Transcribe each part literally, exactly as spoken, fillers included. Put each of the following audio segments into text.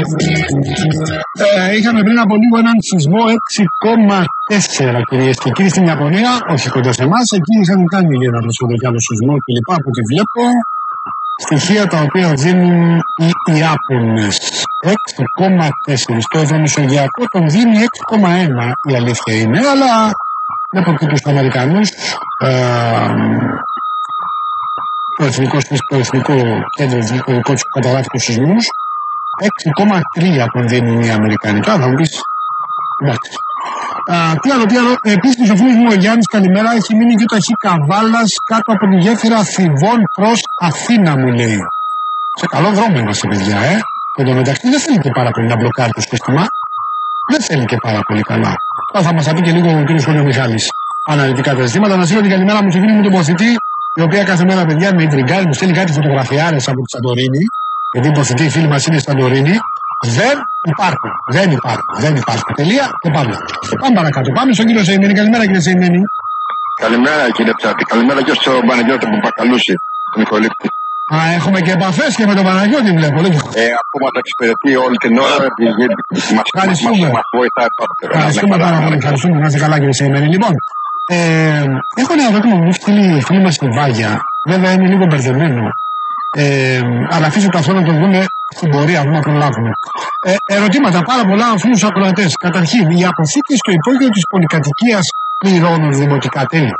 Ε, είχαμε πριν από λίγο έναν σεισμό έξι κόμμα τέσσερα κυρίες και κύριοι στην Ιαπωνία, όχι κοντά σε εμάς. Εκεί είχαν κάνει για ένα προσφέρω κι άλλο σεισμό κλπ. Από ό,τι βλέπω. Στοιχεία τα οποία δίνουν οι Ιάπωνες. έξι κόμμα τέσσερα. Στο ευρωμεσογειακό τον δίνει έξι κόμμα ένα, η αλήθεια είναι, αλλά βλέπω και τους Αμερικανούς. Ε, το εθνικό, το εθνικό κέντρο το δικό τους που καταγράφει τους σεισμούς, έξι κόμμα τρία τον δίνουν οι Αμερικανικά. Θα μου πεις, εντάξει. Α, τι άλλο, τι άλλο. Επίσης, ο φίλος μου ο Γιάννης, καλημέρα, έχει μείνει και το έχει καβάλας κάτω από τη γέφυρα Θηβών προς Αθήνα, μου λέει. Σε καλό δρόμο είμαστε, παιδιά, ε. Και το μεταξύ δεν θέλει και πάρα πολύ να μπλοκάρει το σύστημα. Δεν θέλει και πάρα πολύ καλά. Τώρα θα μας τα πει και λίγο ο κ. Σχόλιο Μιχάλης αναλυτικά τα ζητήματα. Να στείλω την καλημέρα μου στη φίλη μου τον Ποθητή, η οποία κάθε μέρα, παιδιά, με ιντριγκάρει, μου στέλνει κάτι φωτογραφιάρες από τη Σαντορίνη. Γιατί οι Ποθητοί, οι φίλοι μας είναι Σαντορίνη. Δεν υπάρχουν. Δεν υπάρχουν. Δεν υπάρχουν. Τελεία και πάμε. Πάμε παρακάτω. Πάμε στον κύριο Σεϊμένη. Καλημέρα, κύριε Σεϊμένη. Καλημέρα, κύριε Ψάτη. Καλημέρα και στον Παναγιώτη που Πακαλούσει, τον Νικολίπτη. Α, έχουμε και επαφές και με τον Παναγιώτη, βλέπω. Ε, αφού μας εξυπηρετεί όλη την ώρα, μας βοηθάει πάρα πολύ. Ευχαριστούμε πάρα πολύ. Ευχαριστούμε. Να είστε καλά, κύριε Σεϊμένη. Λοιπόν, ε, έχω ένα ερώτημα που μου στείλει φίλη μας στη Βάγια. Βέβαια είναι λίγο μπερδεμένο. Ε, αλλά αφήσω το αυτό να το δούμε στην πορεία, να προλάβουμε. Ε, ερωτήματα πάρα πολλά από φίλους ακροατές. Καταρχήν, οι αποθήκες στο υπόγειο της πολυκατοικίας πληρώνουν δημοτικά τέλη?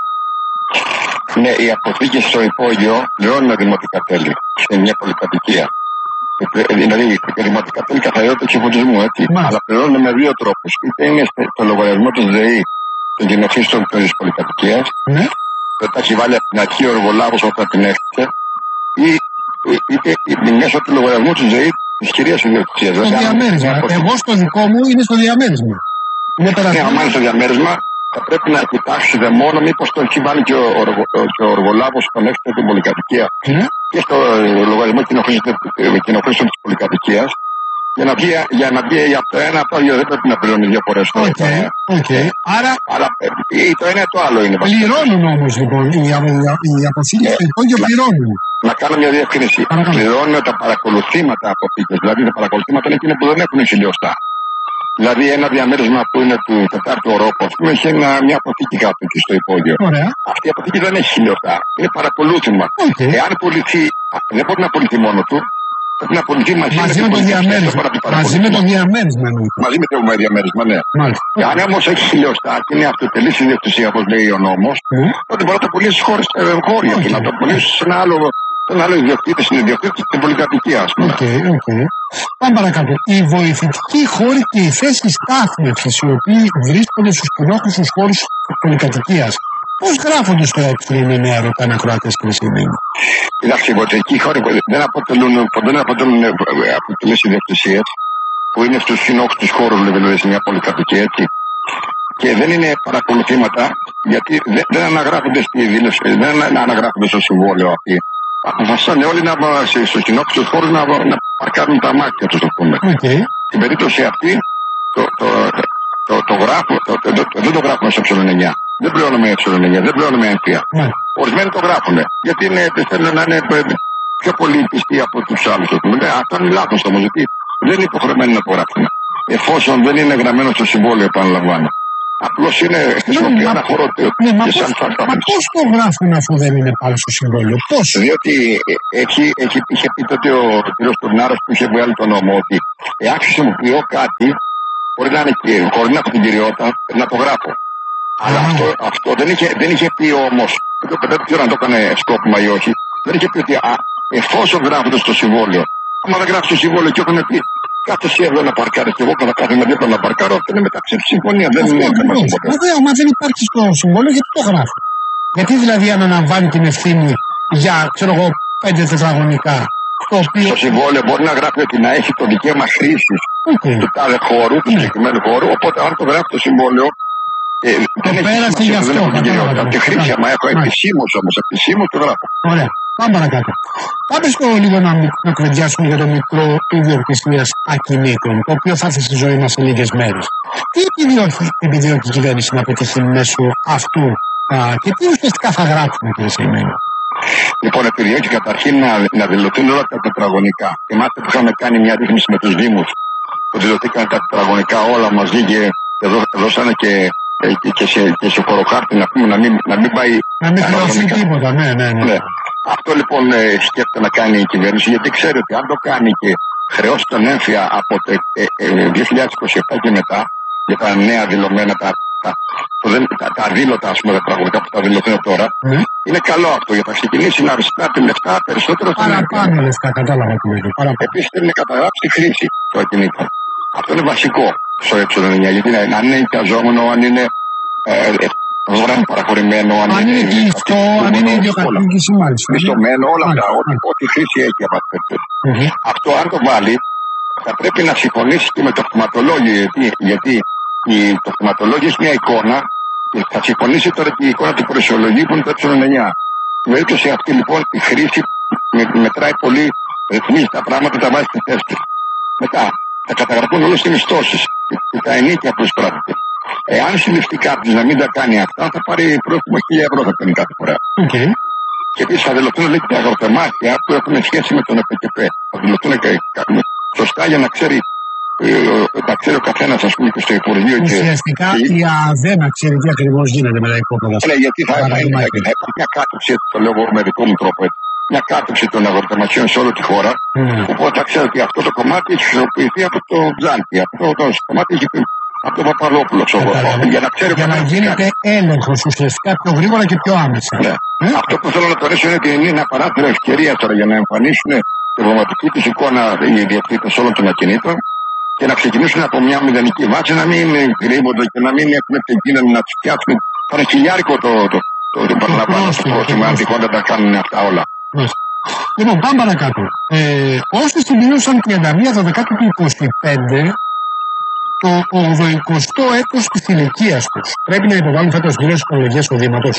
Ναι, οι αποθήκες στο υπόγειο πληρώνουν δημοτικά τέλη σε μια πολυκατοικία. Δηλαδή, η δημοτικά τέλη καθαριότητα εξεφωτισμού, έτσι. Μάλιστα. Αλλά πληρώνουν με δύο τρόπους. Είτε είναι στο λογαριασμό της ΔΕΗ των γενοχρήστων της πολυκατοικίας, ναι. Το έχει βάλει από την αρχή ο εργολάβος όταν την έχτισε, ή είτε μέσω του λογαριασμού της ΔΕΗ της κυρίας ιδιοκτησίας. Στο διαμέρισμα. Εγώ στο δικό μου είναι στο διαμέρισμα. Είναι ναι, αν είναι στο διαμέρισμα, θα πρέπει να κοιτάξετε μόνο μήπως το έχει βάλει και ο, ο, ο, ο εργολάβος που ανέχεται την πολυκατοικία. Ναι. Και στο λογαριασμό κοινοχρήστων της πολυκατοικίας. Για να, βγει, για να βγει από το ένα, από το άλλο δεν πρέπει να πληρώνει δύο φορές. Οκ, okay, okay. Άρα. Αλλά ή το ένα ή το άλλο είναι. Πληρώνουν όμως λοιπόν. Οι, οι αποθήκες στο υπόγειο πληρώνουν. Να κάνω μια διευκρίνηση. Πληρώνουν τα παρακολουθήματα αποθήκες. Δηλαδή τα παρακολουθήματα είναι εκείνα που δεν έχουν χιλιοστά. Δηλαδή ένα διαμέρισμα που είναι του τετάρτου ορόπου, α πούμε, έχει ένα, μια αποθήκη κάτω εκεί στο υπόγειο. Ωραία. Αυτή η αποθήκη δεν έχει χιλιοστά. Είναι παρακολούθημα. Okay. Εάν πουληθεί, δεν μπορεί να πουληθεί μόνο του. Πρέπει να πουληθεί μαζί, μαζί με, με το διαμέρισμα. Μαζί με το διαμέρισμα. Μαζί με το διαμέρισμα, ναι. Μάλιστα. Αν όμως έχει χιλιοστά και είναι αυτοτελής ιδιοκτησία, όπως λέει ο νόμος, mm. τότε μπορεί να το πουλήσει χωρίς χώρια. Okay. Να το πουλήσει σε ένα άλλο, ένα άλλο ιδιοκτήτη, στην ιδιοκτήτη στην πολυκατοικία, ας πούμε. Okay, okay. Πάμε παρακάτω. Οι βοηθητικοί χώροι και οι θέσεις στάθμευσης, οι οποίοι βρίσκονται στους κοινόχρηστους χώρους πολυκατοικίας, πώς γράφονται στο έξι εννέα ρωτάνε ακροατές και μεσημένοι? Κοιτάξτε, οι βοηθητικοί χώροι δεν αποτελούν, δεν αποτελούν αποτελείς ιδιοκτησίες που είναι στους κοινόχρηστους χώρους, δηλαδή σε μια πολυκατοικία, έτσι. Και δεν είναι παρακολουθήματα, γιατί δεν, δεν αναγράφονται στη δήλωση, δεν αναγράφονται στο συμβόλαιο αυτοί. Αποφασίσανε όλοι να, στους κοινόχρηστους χώρους να, να παρκάρουν τα μάτια τους, το πούμε. Okay. Στην περίπτωση αυτή, το, το, το, το, το γράφω, το, το, το, δεν το γράφουμε στο έψιλον εννιά. Δεν πληρώνουμε έψιλον εννιά, δεν πληρώνουμε έμφυα. Ναι. Ορισμένοι το γράφουν. Γιατί είναι, θέλουν να είναι πιο πολύ πιστοί από τους άλλους. Ναι, αυτό είναι λάθος όμως, γιατί δεν είναι υποχρεωμένοι να το γράφουν. Εφόσον δεν είναι γραμμένο στο συμβόλαιο, επαναλαμβάνω. Απλώς είναι χρησιμοποιεί ένα χώρο ναι, μα, πώς, μα πώς το γράφουν αφού δεν είναι πάλι στο συμβόλαιο? Πώς? Διότι έχει, έχει, είχε πει τότε ο κ. Τουρνάρος που είχε βγάλει τον νόμο ότι εάν χρησιμοποιώ κάτι, μπορεί να είναι και χωρίς να έχω την κυριότητα, να το γράφω. Αλλά ah. αυτό, αυτό δεν, είχε, δεν είχε πει όμως, δεν ξέρω αν το έκανε σκόπιμα ή όχι, δεν είχε πει ότι α, εφόσον γράφονται στο συμβόλαιο, άμα δεν γράφει στο συμβόλαιο και έχουν πει κάθε εσύ εδώ να παρκάρεις και εγώ κατά κάθε με δίπλα να παρκάρω, αυτό είναι μεταξύ του συμφωνία. Δεν είναι θέμα συμβόλαιο. Μα δεν υπάρχει στο συμβόλαιο, γιατί το γράφει? Γιατί δηλαδή αν αναλαμβάνει την ευθύνη για, ξέρω εγώ, πέντε τετραγωνικά, το οποίο... Στο συμβόλαιο μπορεί να γράφει ότι να έχει το δικαίωμα χρήση okay. του κάθε χώρου, του συγκεκριμένου ναι. χώρου, οπότε αν το γράφει το συμβόλαιο, Ε, το πέρασε γι' αυτό. Και χρήσια, μα έχω επισήμως όμως, επισήμως το γράφω. Ωραία, πάμε παρακάτω. Πάμε στο λίγο να, να κουβεντιάσουμε για το μικρό ιδιοκτησίας ακινήτων, το οποίο θα έρθει στη ζωή μας σε λίγες μέρες. Τι επιδιώκει η κυβέρνηση να πετύχει μέσω αυτού α, και τι ουσιαστικά θα γράψουμε, κύριε Σεϊμένη? Λοιπόν, επιδιώκει καταρχήν να, να δηλωθούν όλα τα τετραγωνικά. Θυμάστε που είχαμε κάνει μια ρύθμιση με τους Δήμους δηλωθήκαν τα τετραγωνικά όλα μαζί και δώσανε και, και, και, σε, και σε χωροχάρτη να πούμε να μην, να μην πάει. Να μην χρεωθεί τίποτα, ναι, ναι, ναι. ναι. Αυτό λοιπόν ε, σκέφτεται να κάνει η κυβέρνηση, γιατί ξέρει ότι αν το κάνει και χρεώσει τον έμφυα από το ε, ε, δύο χιλιάδες είκοσι επτά και μετά για τα νέα δηλωμένα, τα, τα, το, τα, τα αδήλωτα ας πούμε, τα τραγουδικά που θα δηλωθούν τώρα, mm. είναι καλό αυτό για να ξεκινήσει να ριστάται λεφτά περισσότερο στον έμφυα. Παραπάνω λεφτά, κατάλαβα τι λέγω. Επίσης θέλει να καταγράψει τη χρήση του ακινήτου. Αυτό είναι βασικό στο έψιλον εννιά, γιατί αν είναι εικαζόμενο, αν είναι ε, δωρεάν παραχωρημένο, αν, αν είναι κλειστό, αν είναι ιδιοκατοίκηση, μάλιστα. Μισθωμένο, όλα αυτά, ό,τι χρήση έχει από αυτό. Αυτό αν το βάλει, θα πρέπει να συμφωνήσει και με το κτηματολόγιο, γιατί, γιατί η, το κτηματολόγιο είναι μια εικόνα και θα συμφωνήσει τώρα και η εικόνα του προσιολογίου που είναι το έψιλον εννιά. Στην περίπτωση αυτή λοιπόν η χρήση με, μετράει πολύ, ρυθμίζει τα πράγματα, τα βάζει στη θέση του. Μετά θα καταγραφούν όλες τις μισθώσεις και τα ενίκια που εισπράττεται. Εάν συλληφθεί κάποιος να μην τα κάνει αυτά, θα πάρει πρόστιμο χίλια ευρώ θα παίρνει κάθε φορά. Okay. Και επίσης θα δηλωθούν λέει τα αγροτεμάχια που έχουν σχέση με τον ΕΠΚΠ. Θα δηλωθούν και σωστά για να ξέρει, να ξέρει ο καθένας ας πούμε και στο Υπουργείο. Ουσιαστικά και... η ΑΔΕ να ξέρει τι ακριβώς γίνεται με τα οικόπεδα. Ναι, γιατί θα, θα, είναι, θα υπάρχει μια κάτωξη, το λέω εγώ με δικό μου τρόπο έτσι. Μια κάτωξη των αγροτεμαχίων σε όλη τη χώρα. Mm. Οπότε θα ξέρω ότι αυτό το κομμάτι έχει χρησιμοποιηθεί από το Τζάντι. Αυτό το κομμάτι έχει από τον Παπαδόπουλο. Για να, ξέρει για να γίνεται έλεγχο ουσιαστικά πιο γρήγορα και πιο άμεσα. Ναι. Ε? Αυτό που θέλω να τονίσω είναι ότι είναι ένα παράθυρο ευκαιρία τώρα για να εμφανίσουν τη πραγματική του εικόνα οι ιδιοκτήτες όλων των ακινήτων και να ξεκινήσουν από μια μηδενική βάση, να μην κρύβονται και να μην έχουν επικίνδυνο να του φτιάξουν. Θα είναι χιλιάρικο το, το, το, το, το παραλαμβάνω το πρόστιμο, αν τυχόν δεν τα κάνουν αυτά όλα. Λοιπόν, πάμε παρακάτω. Ε, όσοι συμπλήρωσαν τριάντα μία Δεκάτου του είκοσι πέντε, το ογδοηκοστό έτος της ηλικίας τους, πρέπει να υποβάλουν φέτος γύρω οικολογίας οδήματος.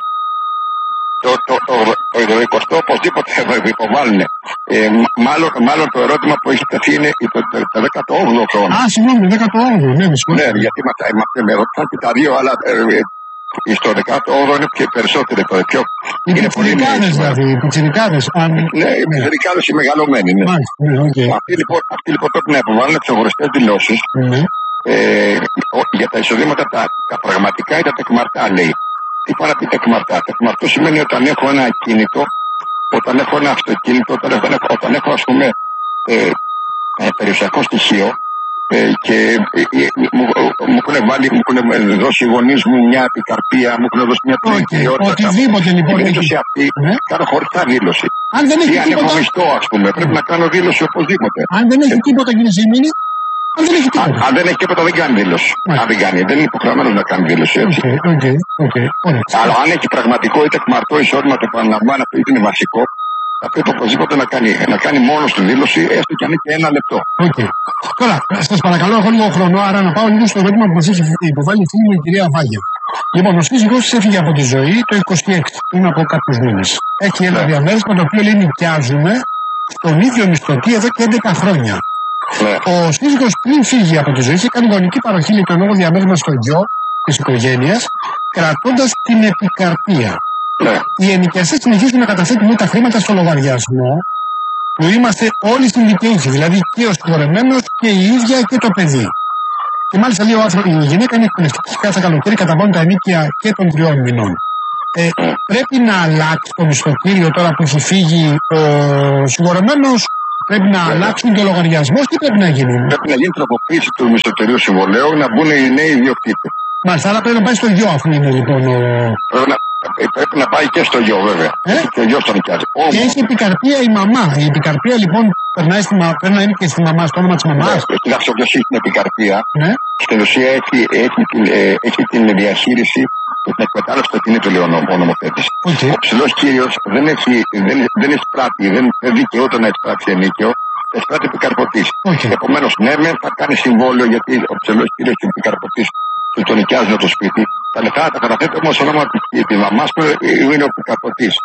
Το, το, το, το ογδοηκοστό οπωσδήποτε θα υποβάλουν. Ε, μάλλον, μάλλον το ερώτημα που έχει τεθεί είναι το, το, το δέκατο όγδοο χρόνο. Α, συγγνώμη, το δέκατο όγδοο, ναι, με Ναι, γιατί με ρωτήσαν και τα δύο, αλλά ε, ε, στο δέκατο όγδοο είναι και περισσότεροι τώρα. Πιο, οι πιτσιρικάδες δηλαδή, οι πιτσιρικάδες. Αν... Ναι, οι πιτσιρικάδες οι μεγαλωμένοι, ναι. Μάλιστα, ναι, okay. Αυτοί, λοιπόν, αυτοί λοιπόν πρέπει να υποβάλουν ξεχωριστές δηλώσεις ναι. ε, για τα εισοδήματα τα, τα πραγματικά ή τα τεκμαρτά, λέει. Τι πάει να πει τεκμαρτά. Τεκμαρτό σημαίνει όταν έχω ένα ακίνητο, όταν έχω ένα αυτοκίνητο, όταν έχω, όταν έχω ας πούμε ε, ε, περιουσιακό στοιχείο ε, και ε, ε, μου, μου έχουν βάλει, μου έχουν δώσει οι γονείς μου μια επικαρπία, μου έχουν δώσει μια τριετιότητα. Οτιδήποτε λοιπόν. Την περίπτωση αυτή ναι. κάνω χωριστά δήλωση. Αν δεν έχει ή αν τίποτα... έχω μισθό ας πούμε, πρέπει να κάνω δήλωση οπωσδήποτε. Αν δεν έχει τίποτα κύριε Ζημίνη, αν δεν έχει τίποτα. Αν, αν δεν έχει τίποτα δεν κάνει δήλωση. Yeah. Αν δεν κάνει, δεν είναι υποχρεωμένος να κάνει δήλωση έτσι. Okay, okay, okay. Αλλά αν έχει πραγματικό ή τεκμαρτό εισόδημα, το παραλαμβάνω, αυτό είναι βασικό, θα πρέπει οπωσδήποτε να κάνει, να κάνει μόνο στη δήλωση, έστω και αν έχει ένα λεπτό. Okay. Τώρα, σας παρακαλώ, έχω λίγο χρόνο, άρα να πάω λίγο στο ερώτημα που μας έχει υποβάλει η φίλη μου η κυρία Βάγια. Λοιπόν, ο σύζυγός της έφυγε από τη ζωή το είκοσι έξι, πριν από κάποιους μήνες. Έχει ένα yeah. διαμέρισμα το οποίο λέει νοικιάζουμε στον ίδιο μισθωτή εδώ και έντεκα χρόνια. Ναι. Ο σύζυγος πριν φύγει από τη ζωή είχε κάνει γονική παροχή λέει, το νόμο διαμέρισμα στο γιο της οικογένειας, κρατώντας την επικαρπία. Ναι. Οι ενοικιαστές συνεχίζουν να καταθέτουν τα χρήματα στο λογαριασμό που είμαστε όλοι στην δικαιούχοι, δηλαδή και ο συγχωρεμένος και η ίδια και το παιδί. Και μάλιστα λέει ο άνθρωπος, η γυναίκα είναι εκπαιδευτική κάθε καλοκαίρι, καταβάλουν τα ενίκια και των τριών μηνών. Ε, πρέπει να αλλάξει το μισθωτήριο τώρα που έχει φύγει ο συγχωρεμένος. Πρέπει να yeah. αλλάξουν το λογαριασμό, τι πρέπει να γίνει. Πρέπει να γίνει τροποποίηση του μισθωτηρίου συμβολέου, να μπουν οι νέοι ιδιοκτήτες. Μάλιστα, άρα πρέπει να πάει στο γιο, αφού είναι λοιπόν ο. Πρέπει να, πρέπει να πάει και στο γιο, βέβαια. Ε? Και ο γιος τον νοικιάζει. Και έχει επικαρπία η μαμά. Η επικαρπία λοιπόν περνάει στη, πρέπει να είναι και στη μαμά, στο όνομα της μαμάς. Ναι, κοιτάξτε, όποιος έχει την επικαρπία, ναι. στην ουσία έχει, έχει, την, ε, έχει την διαχείριση και την εκμετάλλευση του ακινήτου, λέει ο νομοθέτης. Okay. Ο ψηλός κύριος δεν έχει, δεν, δεν εισπράττει, δεν, δεν δικαιούται να εισπράξει ενίκιο. Εισπράττει επικαρπωτής. Okay. Επομένως, ναι, μεν θα κάνει συμβόλαιο γιατί ο ψηλός κύριος και ο επικαρπωτής του τον νοικιάζουν το σπίτι. Τα λεφτά τα καταθέτει όμως όνομα τη μαμάς που είναι ο επικαρπωτής.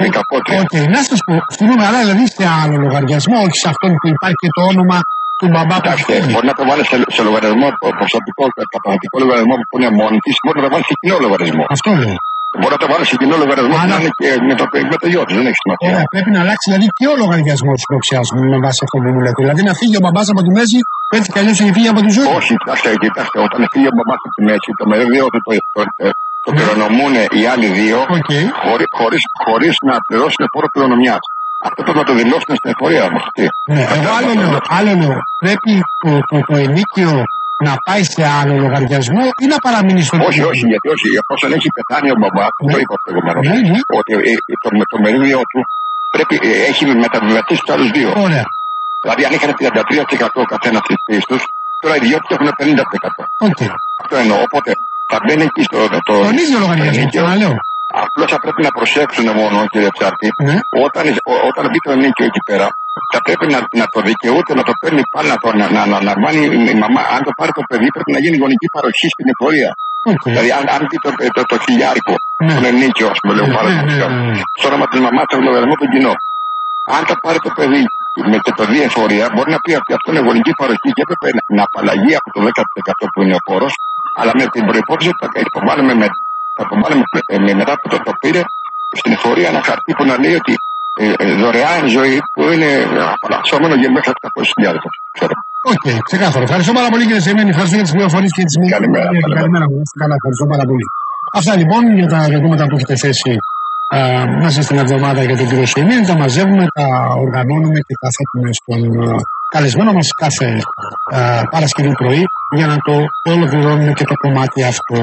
Οκ, να σας πω, στείλουμε άρα δηλαδή σε άλλο λογαριασμό, όχι σε αυτόν που υπάρχει και το όνομα του μπαμπά που έχει. Μπορεί να το βάλει σε, σε λογαριασμό προσωπικό, καταθετικό λογαριασμό που είναι μόνη της, μπορεί να το βάλει σε κοινό λογαριασμό. Αυτό λέει. Μπορεί να το βάλει σε κοινό λογαριασμό που να είναι και με το, με το γιο του. Δεν έχει σημασία. Ωραία, πρέπει να αλλάξει δηλαδή και ο λογαριασμό του υποψιάσιμου με βάση αυτό που μου λέτε. Δηλαδή να φύγει ο μπαμπάς από τη μέση, που έτσι κι αλλιώς έχει φύγει από τη ζωή. Όχι, κοιτάξτε, κοιτάξτε, όταν φύγει ο μπαμπάς από τη μέση, το μερίδιο του το, το, το, το κληρονομούν οι άλλοι δύο, okay. χωρί, χωρίς, χωρίς να πληρώσουν φόρο κληρονομιάς. Αυτό πρέπει να το δηλώσουν στην εφορία όμως. Ναι, εγώ άλλο λέω, άλλο λέω, πρέπει το, το, το ενίκιο να πάει σε άλλο λογαριασμό ή να παραμείνει στον Όχι, όχι, γιατί όχι. Εφόσον έχει πεθάνει ο μπαμπά, ναι. το είπα προηγουμένως, ναι, ναι. ότι το, το μερίδιο του πρέπει, έχει μεταβιβαστεί στους άλλους δύο. Ωραία. Δηλαδή, αν είχαν τριάντα τρία τοις εκατό ο καθένας της πίστης τους, τώρα οι δυο τους έχουν πενήντα τοις εκατό. Okay. Αυτό εννοώ. Οπότε θα μπαίνει εκεί στο. Το, τον ίδιο λογαριασμό, ξαναλέω. Απλώς θα πρέπει να προσέξουν μόνο, κύριε Ψάρτη, ναι. όταν, όταν μπει το ενίκιο εκεί πέρα, θα πρέπει να, να το δικαιούται, να το παίρνει πάλι, να το να, να, να, να βάλει η μαμά. Αν το πάρει το παιδί, πρέπει να γίνει γονική παροχή στην εφορία. Okay. Δηλαδή, αν, αν πει το, το, το, το χιλιάρικο, ναι. τον ενίκιο, α πούμε, λέω ναι, πάρα ναι, ναι, ναι. στο όνομα τη μαμά, το λογαριασμό του κοινό. Αν το πάρει το παιδί με το παιδί εφορία, μπορεί να πει ότι αυτό είναι γονική παροχή και έπρεπε να, να απαλλαγεί από το δέκα τοις εκατό που είναι ο φόρος, αλλά με την προϋπόθεση ότι θα υποβάλουμε με. Θα το βάλουμε ε, μετά που το, το πήρε στην εφορία ένα χαρτί που να λέει ότι ε, ε, δωρεάν ζωή που είναι απαλλασσόμενο για μέχρι επτακόσιες χιλιάδες. Οκ, ξεκάθαρο. Ευχαριστώ πάρα πολύ κύριε Σεμένη. Ευχαριστώ για τις πληροφορίες και τις μήνες. Καλημέρα. Καλημέρα μου. Καλά, ευχαριστώ πάρα πολύ. Αυτά λοιπόν για τα ερωτήματα που έχετε θέσει α, μέσα στην εβδομάδα για τον κύριο Σεμένη. Τα μαζεύουμε, τα οργανώνουμε και τα θέτουμε στον α, καλεσμένο μας κάθε α, Παρασκευή πρωί για να το ολοκληρώνουμε και το κομμάτι αυτό.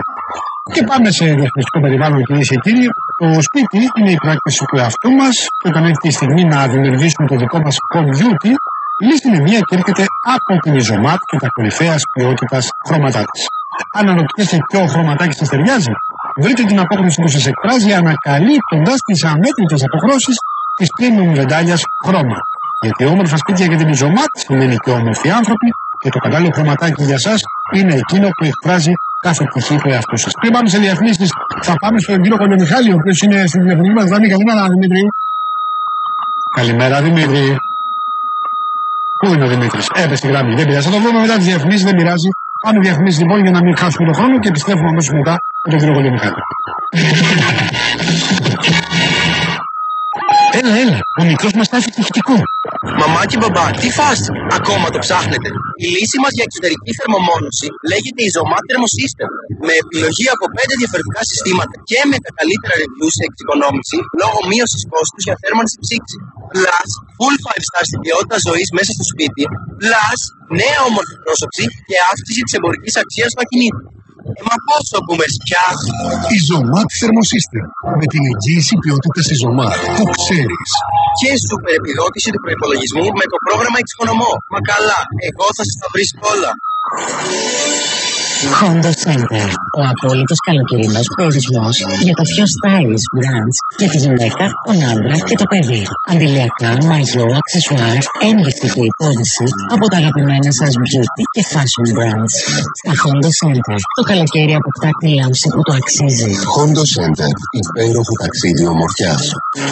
Και πάμε σε διαφημιστικό περιβάλλον, κυρίες και κύριοι. Το σπίτι είναι η πράκτηση του εαυτού μας και όταν έρθει η στιγμή να δημιουργήσουμε το δικό μας community, η λύση είναι μία και έρχεται από την Ιζωμάτ και τα κορυφαίας ποιότητας χρώματά της. Αν αναρωτιέστε ποιο χρωματάκι σας ταιριάζει, βρείτε την απόκριση που σας εκφράζει ανακαλύπτοντας τις αμέτρητες αποχρώσεις της premium βεντάλιας χρώμα. Γιατί όμορφα σπίτια για την Ιζωμάτ σημαίνει και όμορφοι άνθρωποι και το κατάλληλο χρωματάκι για σας είναι εκείνο που εκφράζει κάθε πτυχή του εαυτού σας. Πριν πάμε σε διαφημίσεις, θα πάμε στον κύριο Κολιομιχάλη, ο οποίος είναι στην τηλεφωνική μας γραμμή. Καλημέρα, Δημήτρη. Καλημέρα, Δημήτρη. Πού είναι ο Δημήτρης? Έπεσε η γραμμή. Δεν πειράζει. Θα το βρούμε μετά τις διαφημίσεις, δεν πειράζει. Πάμε διαφημίσεις λοιπόν για να μην χάσουμε τον χρόνο και επιστρέφουμε αμέσως μετά με τον κύριο Κολιομιχάλη. Έλα, έλα, ο μικρός μας τα έχει τυχητικό. Μαμάκι, μπαμπά, τι φάση, ακόμα το ψάχνετε? Η λύση μας για εξωτερική θερμομόνωση λέγεται Izomat Thermosystem. Με επιλογή από πέντε διαφορετικά συστήματα και με τα καλύτερα reviews σε εξοικονόμηση λόγω μείωσης κόστους για θέρμανση ψήξη. Plus, full five star στην ποιότητα ζωής μέσα στο σπίτι. Plus, νέα όμορφη πρόσωψη και αύξηση της εμπορικής αξίας του ακινήτου. Ε, μα πόσο πούμε πια. Izomat Thermosystem. Με την εγγύηση ποιότητας Izomat. Το ξέρεις. Και σούπερ επιδότηση του προϋπολογισμού με το πρόγραμμα Εξοικονομώ. Μα καλά, εγώ θα σας τα βρίσκω όλα. Hondo Center. Ο απόλυτος καλοκαιρινός προορισμός για το πιο stylish brands για τη γυναίκα, τον άντρα και το παιδί. Αντιλιακά, μαγιό, αξεσουάρ, ένδειξη και υπόδηση από τα αγαπημένα σας beauty και fashion brands. Στα Hondo Center. Το καλοκαίρι αποκτά τη λάμψη που το αξίζει. Hondo Center. Υπέροχο ταξίδι ομορφιάς.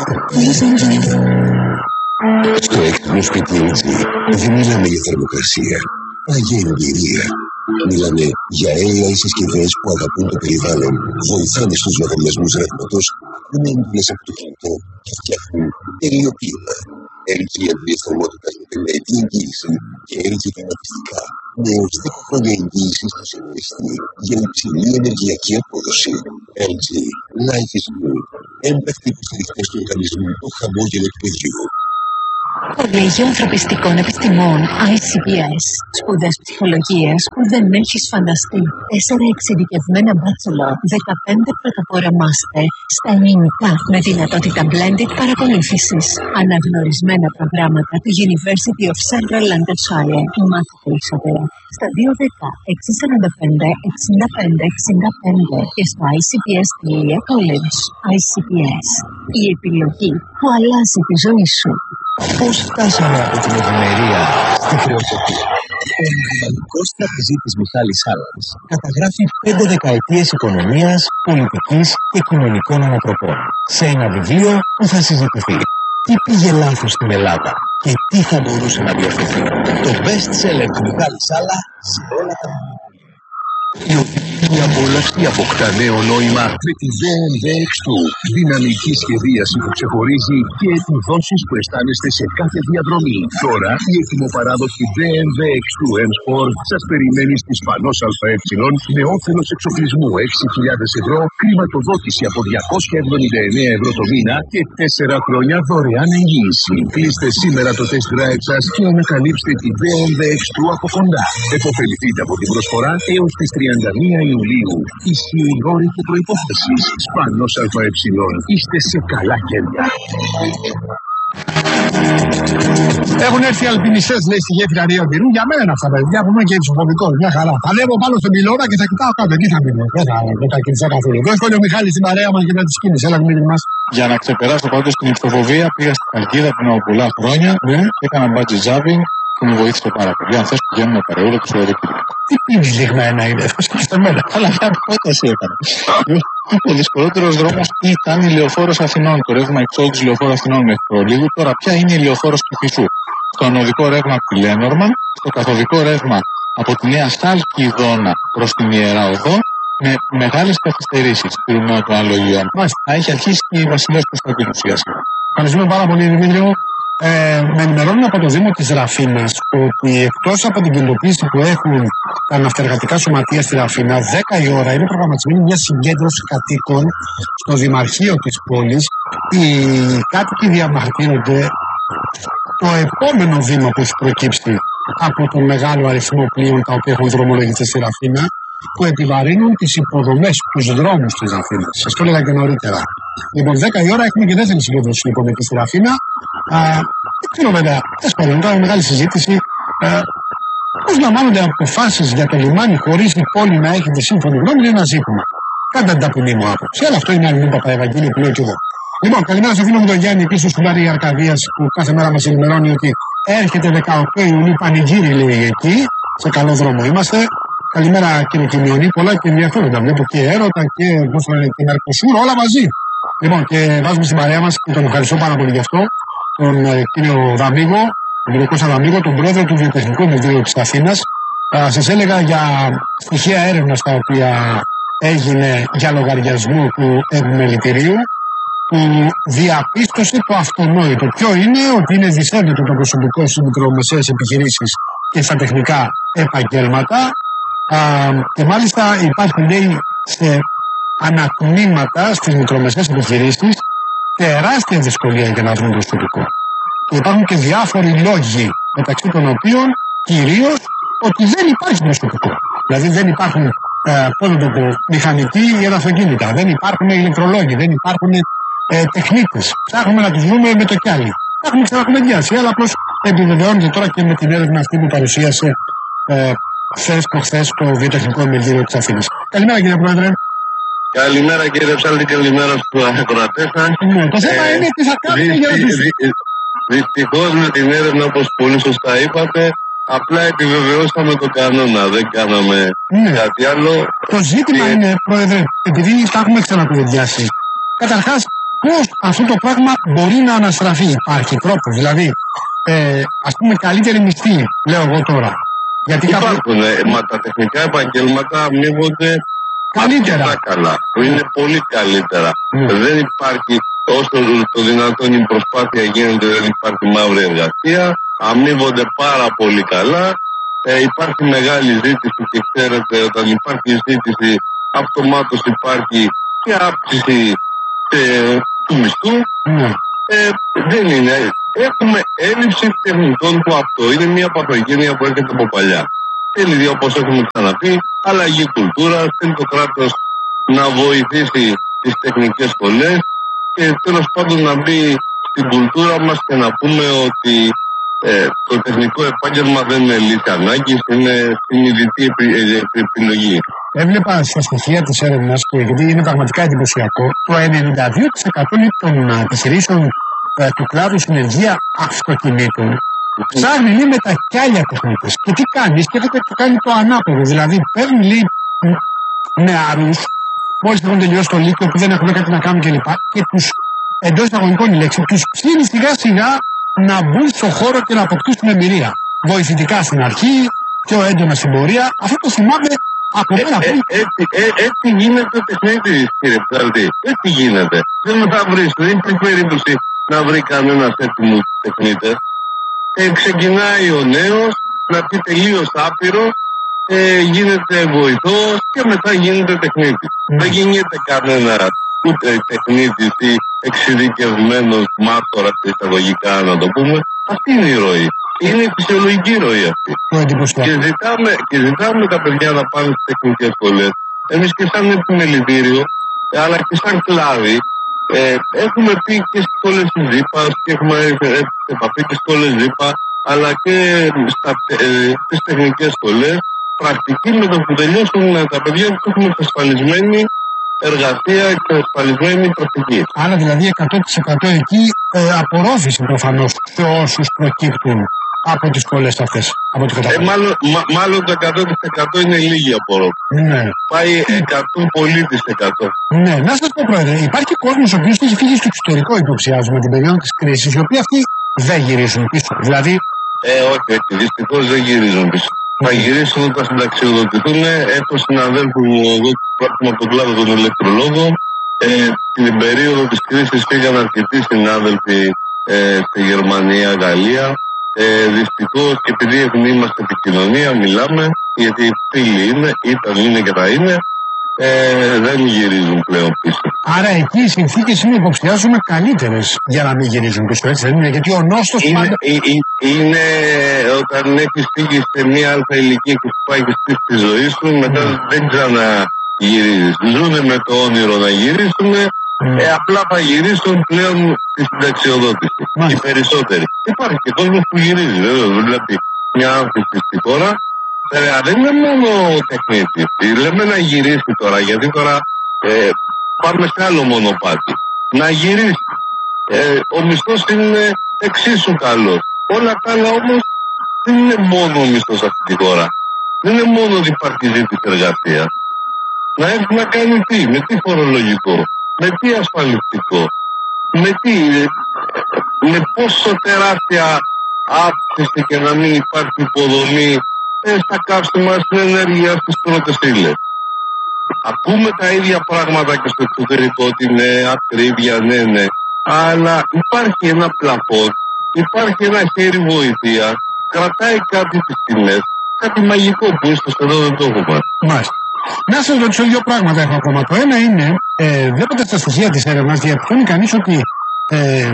Στο έξυπνο σπίτι Έλτζι δεν μιλάμε για θερμοκρασία, αλλά για εμπειρία. Μιλάμε για έι άι συσκευές που αγαπούν το περιβάλλον, βοηθάνε στους λογαριασμούς ρεύματος, είναι έντουλες από το κινητό και φτιάχνουν τελειοποίημα. Έλτζι εμπειρίες θερμότητας με πενταετή εγγύηση και Έλτζι κλιματιστικά με έως δέκα χρόνια εγγύηση στο συνδυαστή για υψηλή ενεργειακή απόδοση. Έλτζι, life is good. Έμπρακτοι υποστηριχτές του οργανισμού το χαμόγελο του παιδιού. Κολέγιο Ανθρωπιστικών Επιστημών άι σι πι ες. Σπουδές ψυχολογίας που δεν έχεις φανταστεί. Τέσσερα εξειδικευμένα bachelor, δεκαπέντε πρωτοπόρα master στα ελληνικά με δυνατότητα blended παρακολούθησης. Αναγνωρισμένα προγράμματα του University of Central Lancashire. Μάθετε περισσότερα στα δύο δέκα έξι σαράντα πέντε εξήντα πέντε εξήντα πέντε και στο άι σι πι ες τελεία college. άι σι πι ες. Η επιλογή που αλλάζει τη ζωή σου. Πώς φτάσαμε από την ευημερία στη χρεοκοπία? Ο Ινδιανικός τραπεζίτης Μιχάλης Σάλαρης καταγράφει πέντε δεκαετίες οικονομίας, πολιτικής και κοινωνικών ανατροπών σε ένα βιβλίο που θα συζητηθεί. Τι πήγε λάθος στην Ελλάδα και τι θα μπορούσε να διορθωθεί? Το best seller του Μιχάλη Σάλα σε όλα τα βιβλία. Η οπτική απόλαυση αποκτά νέο νόημα με τη ντι εμ βι εξ δύο. Δυναμική σχεδίαση που ξεχωρίζει και επιδόσεις που αισθάνεστε σε κάθε διαδρομή. Τώρα η έτοιμοπαράδοση ντι εμ βι εξ δύο M Sport σας περιμένει στη Σπανός ΑΕ με όφελος εξοπλισμού έξι χιλιάδες ευρώ, χρηματοδότηση από διακόσια εβδομήντα εννέα ευρώ το μήνα και τέσσερα χρόνια δωρεάν εγγύηση. Κλείστε σήμερα το test drive σας και ανακαλύψτε τη ντι εμ βι εξ δύο από κοντά. Εποφεληθείτε από την προσφορά έως τις τριάντα μία Ιουλίου. Ισχύουν όροι και προϋποθέσεις. Σπανός ΑΕ. Είστε σε καλά χέρια. Έχουν έρθει οι αλπινιστές, λέει, στη γέφυρα Ρίο Τυρού. Για μένα είναι αυτά τα παιδιά που είμαι και ψηφοδικός. Μια χαρά. Θα ανέβω πάνω στον πυλώνα και θα κοιτάω κάτω. Εκεί θα μείνω. Δεν θα μετακινηθώ καθόλου. Το εύκολο ο Μιχάλης στην παρέα μας για να τη κίνηση. Έλα, μην μας. Για να ξεπεράσω πάντως την υψοφοβία, πήγα στην Καλκίδα πριν από πολλά χρόνια. Ναι. Έκανα bungee jumping και μου βοήθησε πάρα πολύ. Αν θες πηγαίνουμε παρεούλα του Σουερικίου. Τι πίνεις λιγμένα είναι, σκέφτε μένα. Αλλά μια πρόταση έκανα. Ο δυσκολότερος δρόμος ήταν η Λεωφόρος Αθηνών. Το ρεύμα εξόδου της Λεωφόρου Αθηνών μέχρι προλίγου. Τώρα πια είναι η Λεωφόρος Κηφισού. Στο ανωδικό ρεύμα από τη Λένορμαν, στο καθοδικό ρεύμα από τη Νέα Σάλκη Δόνα προς την Ιερά Οδό, με μεγάλες καθυστερήσεις. Τηρούμε το αναλογιών. Θα έχει αρχίσει και η Βασιλέως Κωνσταντίνου σιγά σιγά. Ευχαριστούμε πάρα πολύ, Δημήτριο. Ε, με ενημερώνουν από το Δήμο της Ραφίνας ότι εκτός από την κινητοποίηση που έχουν τα ναυτεργατικά σωματεία στη Ραφίνα, δέκα η ώρα είναι προγραμματισμένη μια συγκέντρωση κατοίκων στο Δημαρχείο της πόλης. Οι κάτοικοι διαμαρτύρονται το επόμενο βήμα που έχει προκύψει από τον μεγάλο αριθμό πλοίων τα οποία έχουν δρομολογηθεί στη Ραφίνα, που επιβαρύνουν τις υποδομές, τους δρόμους της Αθήνας. Σας το έλεγα και νωρίτερα. Λοιπόν, δέκα η ώρα έχουμε και δεύτερη συγκέντρωση λοιπόν εκεί στη Ραφίνα. Δεν ξέρω βέβαια, δεν ξέρω, τώρα μεγάλη συζήτηση. Πώς λαμβάνονται αποφάσεις για το λιμάνι χωρίς η πόλη να έχει τη σύμφωνη γνώμη είναι ένα ζήτημα. Κάντε την ταπεινή μου άποψη. Αλλά αυτό είναι άλλη μου Παπαευαγγέλιο που λέω και εγώ. Λοιπόν, καλημέρα στο φίλο μου τον Γιάννη, πίσω στο Λάρι Αρκαδίας, που κάθε μέρα μας ενημερώνει ότι έρχεται δεκαοκτώ Ιουνίου πανηγύρι, λέει εκεί. Σε καλό δρόμο είμαστε. Καλημέρα κύριε Κιμιονή, πολλά και ενδιαφέροντα. Βλέπω και έρωτα και, και Μερκοσούρ, όλα μαζί. Λοιπόν, και βάζουμε στην παρέα μας και τον ευχαριστώ πάρα πολύ γι' αυτό, τον ε, κύριο Δαμίγο, τον κύριο Κώστα Δαμίγο, τον πρόεδρο του Βιοτεχνικού Μεδρίου της Αθήνας. Σας έλεγα για στοιχεία έρευνας τα οποία έγινε για λογαριασμό του επιμελητηρίου, που διαπίστωσε το αυτονόητο. Ποιο είναι? Ότι είναι δυσέβρετο το προσωπικό στις μικρομεσαίες επιχειρήσεις και στα τεχνικά επαγγέλματα. Α, και μάλιστα υπάρχουν, λέει, σε ανατμήματα στις μικρομεσαίες επιχειρήσεις τεράστια δυσκολία για να βρουν προσωπικό. Και υπάρχουν και διάφοροι λόγοι, μεταξύ των οποίων κυρίως ότι δεν υπάρχει προσωπικό. Δηλαδή δεν υπάρχουν ε, πώς να το πω, μηχανικοί ή εδαφοκίνητα, δεν υπάρχουν ηλεκτρολόγοι, δεν υπάρχουν ε, τεχνίτες. Ψάχνουμε να τους βρούμε με το κιάλι. Έχουμε ξαναχνεδιάσει, αλλά απλώς επιβεβαιώνεται τώρα και με την έρευνα αυτή που παρουσίασε ε, χθες προχθές το Βιοτεχνικό Μεδρείο της Αθήνας. Καλημέρα κύριε Πρόεδρε. Καλημέρα κύριε Ψάλτη και καλημέρα στους ακροατές σας. Ναι, το θέμα ε, είναι τι θα κάνουμε για να τους... Δυστυχώς με την έρευνα, όπως πολύ σωστά είπατε, απλά επιβεβαιώσαμε το κανόνα, δεν κάναμε ναι. κάτι άλλο. Το ζήτημα και... είναι, Πρόεδρε, επειδή τα έχουμε ξανακουβεντιάσει, καταρχάς πώς αυτό το πράγμα μπορεί να αναστραφεί? Υπάρχει τρόπος, δηλαδή, ε, ας πούμε καλύτερη μισθή, λέω εγώ τώρα. Γιατί υπάρχουν, κάποιο... ε, μα τα τεχνικά επαγγέλματα αμείβονται καλύτερα. Καλά, που είναι πολύ καλύτερα. Mm. Δεν υπάρχει, όσο το δυνατόν η προσπάθεια γίνεται, δεν υπάρχει μαύρη εργασία, αμείβονται πάρα πολύ καλά. Ε, υπάρχει μεγάλη ζήτηση και ξέρετε, όταν υπάρχει ζήτηση, αυτομάτως υπάρχει και αύξηση ε, του μισθού. Mm. Ε, δεν είναι. Έχουμε έλλειψη τεχνητών που αυτό είναι μια παθογένεια που έρχεται από παλιά. Θέλει, όπως έχουμε ξαναπεί, αλλαγή κουλτούρας, θέλει το κράτος να βοηθήσει τις τεχνικές σχολές και τέλος πάντων να μπει στην κουλτούρα μας και να πούμε ότι ε, το τεχνικό επάγγελμα δεν είναι λύση ανάγκης, είναι συνειδητή επιλογή. Έβλεπα στα στοιχεία της έρευνας και γιατί είναι πραγματικά εντυπωσιακό, το ενενήντα δύο τοις εκατό των επιχειρήσεων ε, του κλάδου στην ενεργεία αυτοκινήτων ψάχνει λέει με τα κιάλια τεχνίτες. Και τι κάνει? Σκέφτεται και κάνει το ανάποδο. Δηλαδή παίρνει λέει νεαρούς, μόλις έχουν τελειώσει το λύκειο που δεν έχουν κάτι να κάνουν κλπ. Και, και τους εντός εισαγωγικών η λέξη, τους ψήνει σιγά σιγά να μπουν στο χώρο και να αποκτήσουν εμπειρία. Βοηθητικά στην αρχή, πιο έντονα στην πορεία. Αυτό το θυμάμαι Από μένα ε, ε, έτσι, ε, έτσι γίνεται ο τεχνίτης, κύριε Ψαλτή. Έτσι γίνεται. Δεν θα βρεις, δεν υπάρχει περίπτωση να βρει κανένας έτοιμους τεχνίτες. Ε, ξεκινάει ο νέος να πει τελείως άπειρο, ε, γίνεται βοηθός και μετά γίνεται τεχνίτης. Mm. Δεν γίνεται κανένα ούτε τεχνίτης ή εξειδικευμένος μάστορας εισαγωγικά, να το πούμε. Αυτή είναι η ροή. Είναι η φυσιολογική ροή αυτή. Και ζητάμε, και ζητάμε τα παιδιά να πάνε στις τεχνικές σχολές. Εμείς και σαν επιμελητήριο, αλλά και σαν κλάδι, ε, έχουμε πει και στις σχολές της ΖΥΠΑ και έχουμε επαφή και στις σχολές ΖΥΠΑ, αλλά και στα, ε, στις τεχνικές σχολές, πρακτική με το που τελειώσουν τα παιδιά που έχουν εξασφαλισμένη εργασία και εξασφαλισμένη πρακτική. Άρα δηλαδή εκατό τοις εκατό εκεί ε, απορρόφηση προφανώς σε όσους προκύπτουν από τις σχολές αυτές. Από την ε, μάλλον, μα, μάλλον το εκατό τοις εκατό είναι λίγη απορρόφηση. Ναι. Πάει εκατό πολύ τοις εκατό. Ναι, να σας πω πρόεδρε, υπάρχει κόσμος ο οποίος έχει φύγει στο εξωτερικό, υποψιάζουμε, την περίοδο της κρίσης, οι οποίοι αυτοί δεν γυρίζουν πίσω. Δηλαδή. Ε, όχι, όχι, δυστυχώς δεν γυρίζουν πίσω. Θα γυρίσουν όταν συνταξιοδοτηθούν. Έχω συναδέλφου μου εδώ που έρχομαι από τον κλάδο των ηλεκτρολόγων. Ε, την περίοδο της κρίσης πήγαν αρκετοί συνάδελφοι ε, στη Γερμανία, Γαλλία. Ε, δυστυχώς και επειδή έχουμε είμαστε επικοινωνία, μιλάμε, γιατί φίλοι είναι, ήταν, είναι και θα είναι, ε, δεν γυρίζουν πλέον πίσω. Άρα εκεί οι συνθήκες είναι, υποψιάζουμε, καλύτερες για να μην γυρίζουν πίσω, έτσι δεν είναι? Γιατί ο νόστος είναι, πάντα. ε, ε, είναι όταν έχεις φύγει σε μια αλφα ηλικία και σου πάει και στήσει τη ζωή σου, μετά mm. δεν ξαναγυρίζεις. Ζούνε με το όνειρο να γυρίσουν, mm. ε, απλά θα γυρίσουν πλέον στη συνταξιοδότηση. Mm. Οι περισσότεροι. Υπάρχει και κόσμος που γυρίζει, βέβαια. Δηλαδή, μια άνθρωποι στη χώρα. Ε, δεν είναι μόνο τεχνίτη. Λέμε να γυρίσει τώρα, γιατί τώρα ε, πάμε σε άλλο μονοπάτι. Να γυρίσει. Ε, ο μισθός είναι εξίσου καλός. Όλα τα άλλα όμως δεν είναι μόνο ο μισθός αυτή τη χώρα. Δεν είναι μόνο ότι υπάρχει ζήτηση εργασία. Να έρθει να κάνει τι, με τι φορολογικό, με τι ασφαλιστικό, με τι, με πόσο τεράστια αύξηση και να μην υπάρχει υποδομή ε, στα καύσιμα, στην ενέργεια, στις πρώτες ύλες. Ακούμε τα ίδια πράγματα και στο εξωτερικό, ότι είναι ακρίβεια, ναι, ναι. Αλλά υπάρχει ένα πλαφόν, υπάρχει ένα χέρι βοηθεία, κρατάει κάτι τις τιμές, κάτι μαγικό που ίσως εδώ δεν το έχουμε. Μάλιστα. Να σας ρωτήσω δύο πράγματα έχω ακόμα. Το ένα είναι, ε, βλέποντας τα στοιχεία της έρευνας, διαπιστώνει κανείς ότι ε,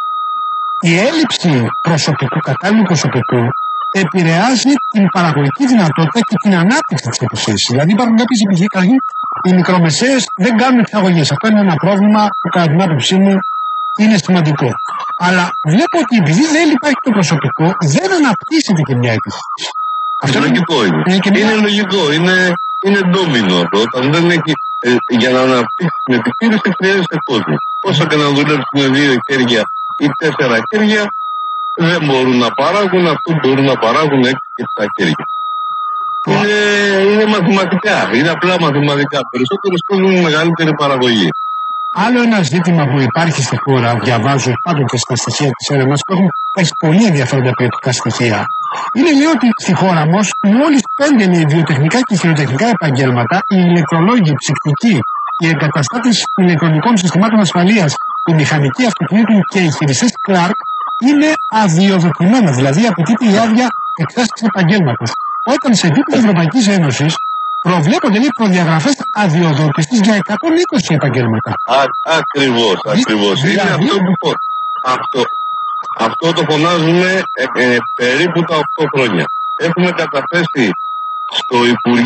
η έλλειψη προσωπικού, κατάλληλου προσωπικού, επηρεάζει την παραγωγική δυνατότητα και την ανάπτυξη της επιχείρησης. Δηλαδή υπάρχουν κάποιες επιχειρήσεις, οι μικρομεσαίες δεν κάνουν εξαγωγές. Αυτό είναι ένα πρόβλημα που κατά την άποψή μου είναι σημαντικό. Αλλά βλέπω ότι επειδή δεν υπάρχει το προσωπικό, δεν αναπτύσσεται και μια επιχείρηση. Αυτό είναι λογικό. Είναι, είναι, είναι, μια... είναι λογικό. Είναι, είναι ντόμινο αυτό. Όταν δεν έχει, ε, για να αναπτύξει την επιχείρηση χρειάζεται κόσμο. Όσο και να δουλέψουν δύο χέρια ή τέσσερα χέρια, δεν μπορούν να παράγουν, αυτό μπορούν να παράγουν έξι και επτά χέρια. Είναι, είναι μαθηματικά, είναι απλά μαθηματικά. Περισσότερος κόσμος είναι μεγαλύτερη παραγωγή. Άλλο ένα ζήτημα που υπάρχει στη χώρα, διαβάζω πάντοτε στα στοιχεία της έρευνας, που έχουν έχει πολύ ενδιαφέροντα ποιοτικά στοιχεία, είναι λέει ότι στη χώρα μας μόλις πέντε λέει, βιοτεχνικά και χειροτεχνικά επαγγέλματα, οι ηλεκτρολόγοι, οι ψυκτικοί, οι εγκαταστάτες ηλεκτρονικών συστημάτων ασφαλείας, οι μηχανικοί αυτοκινήτων και οι χειριστές Clark είναι αδειοδοτημένα, δηλαδή απαιτείται η άδεια εξάσκηση επαγγέλματος. Όταν σε επίπεδο Ευρωπαϊκής Ένωσης προβλέπονται λέει προδιαγραφές αδειοδότησης για εκατόν είκοσι επαγγέλματα. Α, ακριβώς, ακριβώς. Δηλαδή... Είναι αυτό που αυτό, αυτό το φωνάζουμε ε, ε, περίπου τα οκτώ χρόνια. Έχουμε καταθέσει στο Υπουργείο